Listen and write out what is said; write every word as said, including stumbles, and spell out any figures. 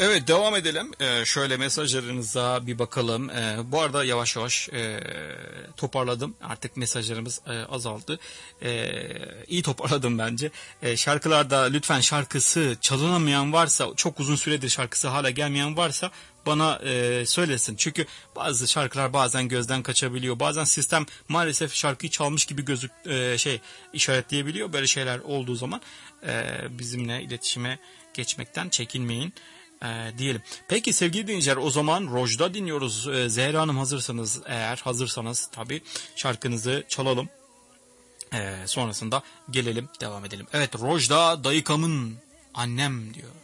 Evet, devam edelim. Ee, şöyle mesajlarınıza bir bakalım. Ee, bu arada yavaş yavaş e, toparladım. Artık mesajlarımız e, azaldı. E, iyi toparladım bence. E, şarkılarda lütfen şarkısı çalınamayan varsa, çok uzun süredir şarkısı hala gelmeyen varsa bana e, söylesin. Çünkü bazı şarkılar bazen gözden kaçabiliyor. Bazen sistem maalesef şarkıyı çalmış gibi gözük e, şey işaretleyebiliyor. Böyle şeyler olduğu zaman e, bizimle iletişime geçmekten çekinmeyin. Ee, diyelim. Peki sevgili dinleyiciler, o zaman Rojda dinliyoruz. Ee, Zehra Hanım, hazırsanız, eğer hazırsanız tabii şarkınızı çalalım. Ee, sonrasında gelelim, devam edelim. Evet, Rojda Dayıkamın Annem diyor.